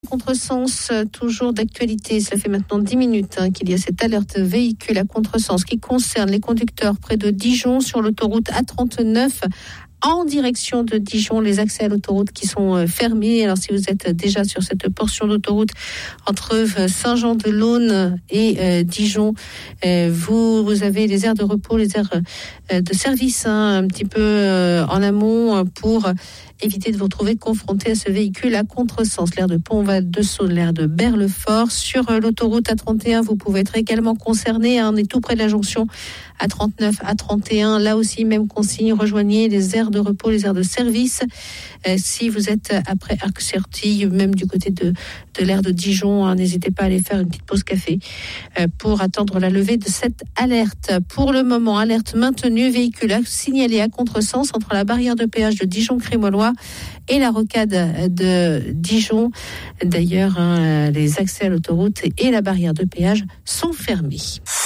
Contresens, toujours d'actualité. Ça fait maintenant 10 minutes qu'il y a cette alerte véhicule à contresens qui concerne les conducteurs près de Dijon sur l'autoroute A39 en direction de Dijon, les accès à l'autoroute qui sont fermés. Alors si vous êtes déjà sur cette portion d'autoroute entre Saint-Jean-de-Laune et Dijon, vous avez les aires de repos, les aires de service un petit peu en amont pour éviter de vous retrouver confronté à ce véhicule à contresens. L'aire de Pont-Val-de-Saône, l'aire de Berlefort. Sur l'autoroute A31, vous pouvez être également concerné. On est tout près de la jonction A39, A31. Là aussi, même consigne, rejoignez les aires de repos, les aires de service. Si vous êtes après Arc-Sertille, même du côté de l'aire de Dijon, n'hésitez pas à aller faire une petite pause café pour attendre la levée de cette alerte. Pour le moment, alerte maintenue, véhicule signalé à contresens entre la barrière de péage de Dijon-Crémolois et la rocade de Dijon. D'ailleurs, les accès à l'autoroute et la barrière de péage sont fermés.